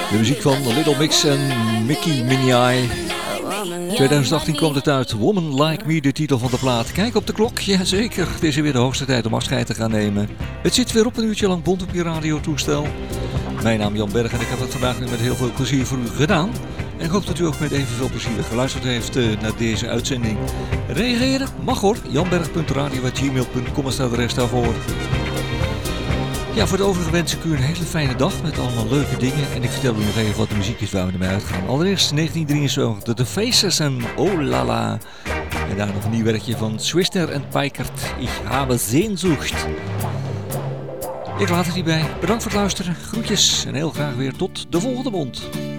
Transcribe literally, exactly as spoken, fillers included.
De muziek van Little Mix en Mickey Minaj. twintig achttien kwam het uit. Woman Like Me, de titel van de plaat. Kijk op de klok, jazeker. Het is weer de hoogste tijd om afscheid te gaan nemen. Het zit weer op een uurtje lang bond op je radiotoestel. Mijn naam is Jan Berg en ik heb het vandaag weer met heel veel plezier voor u gedaan. En ik hoop dat u ook met evenveel plezier geluisterd heeft uh, naar deze uitzending. Reageren? Mag hoor. janberg punt radio apenstaartje gmail punt com is de adres daarvoor. Ja, voor de overige wens ik u een hele fijne dag met allemaal leuke dingen. En ik vertel u nog even wat de muziek is waar we ermee uitgaan. Allereerst negentien drieënzeventig, The Faces en Oh La La. En daar nog een nieuw werkje van Swisner en Peikert. Ik habe Sehnsucht. Ik laat het hierbij. Bedankt voor het luisteren. Groetjes en heel graag weer tot de volgende mond.